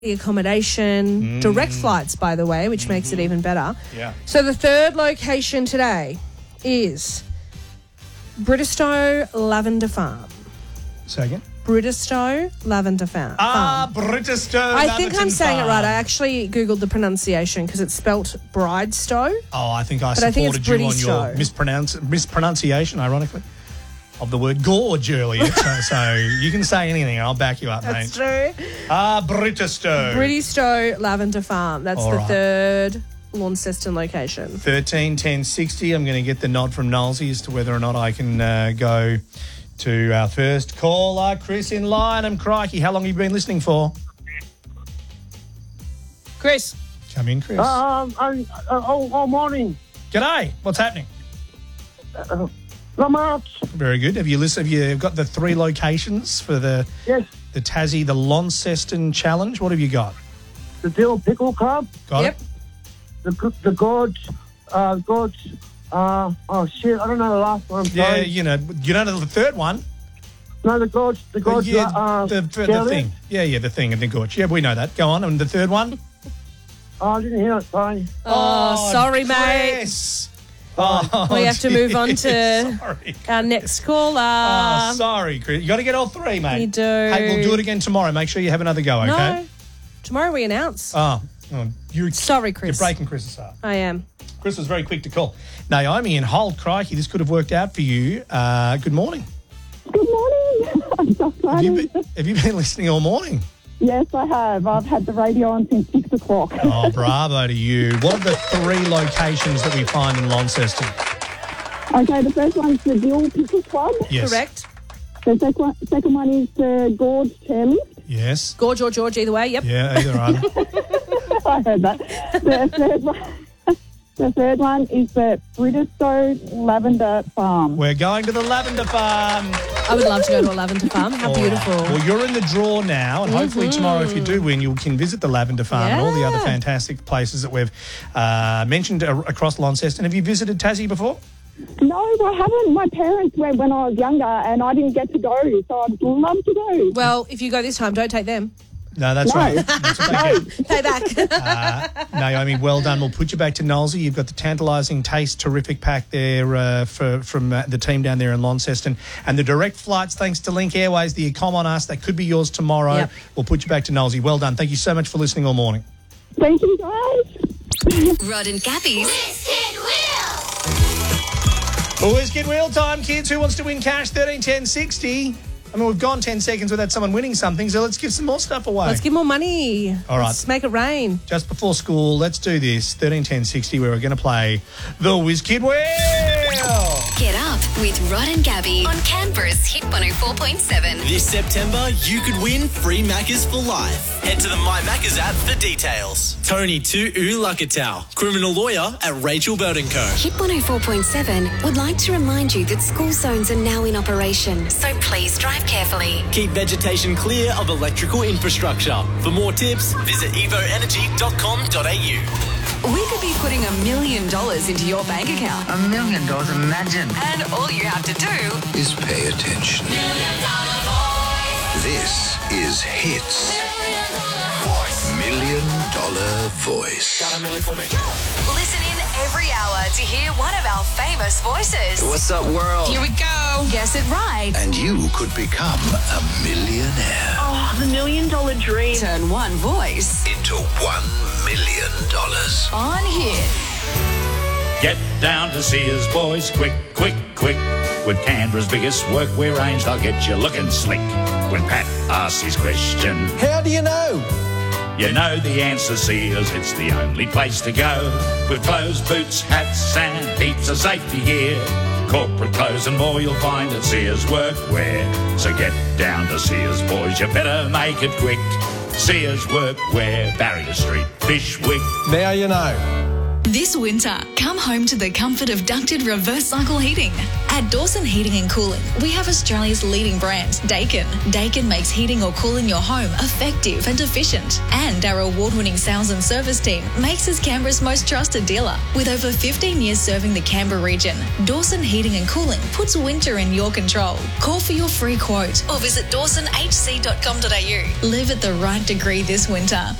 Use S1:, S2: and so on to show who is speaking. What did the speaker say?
S1: the accommodation, direct flights, by the way, which makes it even better.
S2: Yeah.
S1: So the third location today is Bristow Lavender Farm.
S2: Second.
S1: Bristow Lavender Farm.
S2: Bristow.
S1: I think I'm saying it right. I actually Googled the pronunciation because it's spelt Bridestow.
S2: Oh, I think I
S1: But I think
S2: supported
S1: it's
S2: you on your mispronunciation, ironically, of the word gorge earlier. so you can say anything and I'll back you up, mate.
S1: That's true.
S2: Bristow.
S1: Bristow Lavender Farm. That's
S2: All
S1: the
S2: right.
S1: third Launceston location.
S2: 13 10 60. I'm going to get the nod from Nolsey as to whether or not I can go to our first caller, Chris in Lynham. Crikey, how long have you been listening for?
S1: Chris.
S2: Come in, Chris.
S3: All morning.
S2: G'day. What's happening?
S3: Not much.
S2: Very good. Have you listened? Have you got the 3 locations for the
S3: Yes.
S2: Tassie, the Launceston Challenge? What have you got?
S3: The Dill Pickle Club.
S2: Got
S1: Yep.
S2: it?
S3: The Gorge. Oh shit! I don't know the last one. I'm
S2: Yeah,
S3: sorry.
S2: you know the third one.
S3: No, the Gorge. The Gorge.
S2: the thing. Yeah, the thing and the gorge. Yeah, we know that. Go on. And the third one?
S3: Oh, I didn't hear it. Sorry.
S1: Oh, sorry, mate.
S2: Chris. Oh,
S1: We have to move on to
S2: sorry.
S1: our next caller.
S2: Sorry, Chris. You got to get all 3, mate.
S1: You do.
S2: Hey, we'll do it again tomorrow. Make sure you have another go, okay?
S1: No. Tomorrow we announce.
S2: You're
S1: Sorry, Chris.
S2: You're breaking Chris's heart.
S1: I am.
S2: Chris was very quick to call. Naomi in Holt, crikey, this could have worked out for you. Good morning.
S4: Good morning. I'm so excited.
S2: Have you been listening all morning?
S4: Yes, I have. I've had the radio on since 6 o'clock.
S2: Oh, bravo to you. What are the 3 locations that we find in Launceston?
S4: Okay, the first one's the Dill Pickle Club.
S2: Yes.
S1: Correct.
S4: The second one is the Gorge Chairlift.
S2: Yes.
S1: Gorge or George, either way. Yep.
S2: Yeah, either either.
S4: I heard that. The third one is the Bristow Lavender Farm.
S2: We're going to the Lavender Farm.
S1: I would love to go to a lavender farm. How
S2: All right.
S1: beautiful.
S2: Well, you're in the draw now, and hopefully tomorrow, if you do win, you can visit the Lavender Farm and all the other
S1: Yeah.
S2: fantastic places that we've mentioned across Launceston. Have you visited Tassie before?
S4: No, I haven't. My parents went when I was younger and I didn't get to go, so I'd love to go.
S1: Well, if you go this time, don't take them.
S2: No, that's right. That's what they
S1: Pay back.
S2: get. Naomi, well done. We'll put you back to Nolsey. You've got the tantalising taste, terrific pack there from the team down there in Launceston. And the direct flights, thanks to Link Airways, the Ecom on Us, that could be yours tomorrow.
S1: Yep.
S2: We'll put you back to Nolsey. Well done. Thank you so much for listening all morning.
S4: Thank you, guys.
S5: Rod and Gabby's
S2: Always get real time, kids. Who wants to win cash? 13 10 60. I mean, we've gone 10 seconds without someone winning something, so let's give some more stuff away.
S1: Let's give more money.
S2: All right.
S1: Let's make it rain.
S2: Just before school, let's do this. 13 10 60, where we're going to play the Whiz Kid Wheel.
S5: Get Up with Rod and Gabby on Canberra's Hit 104.7.
S6: This September, you could win free Maccas for life. Head to the My Maccas app for details. Tony to Lakatau, criminal lawyer at Rachel Burton Co.
S5: Hit 104.7 would like to remind you that school zones are now in operation, so please drive carefully.
S6: Keep vegetation clear of electrical infrastructure. For more tips, visit evoenergy.com.au.
S7: We could be putting $1 million into your bank account.
S8: $1 million, imagine.
S7: And all you have to do
S9: is pay attention. This is Hits. $1 Million Voice.
S7: listen in every hour to hear one of our famous voices.
S8: What's up, world?
S7: Here we go. Guess it right.
S9: And you could become a millionaire.
S10: Oh, the $1 million dream.
S7: Turn one voice
S9: into $1 million.
S7: on Hit.
S11: Get down to Sears, boys, quick, quick, quick. With Canberra's biggest workwear range, they'll get you looking slick. When Pat asks his question,
S6: How do you know?
S11: you know the answer, Sears, it's the only place to go. With clothes, boots, hats and heaps of safety gear. Corporate clothes and more you'll find at Sears Workwear. So get down to Sears, boys, you better make it quick. Sears Workwear, Barrier Street, Fishwick.
S6: Now you know.
S12: This winter, come home to the comfort of ducted reverse cycle heating. At Dawson Heating and Cooling, we have Australia's leading brand, Daikin. Daikin makes heating or cooling your home effective and efficient. And our award-winning sales and service team makes us Canberra's most trusted dealer. With over 15 years serving the Canberra region, Dawson Heating and Cooling puts winter in your control. Call for your free quote or visit dawsonhc.com.au. Live at the right degree this winter.